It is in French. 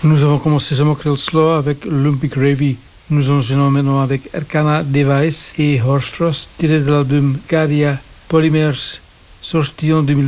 Nous avons commencé ce Mokril Slow avec Lumpy Gravy. Nous enchaînons maintenant avec Arcana Device et Horsefrost, tiré de l'album Cadia Polymers, sorti en 2000.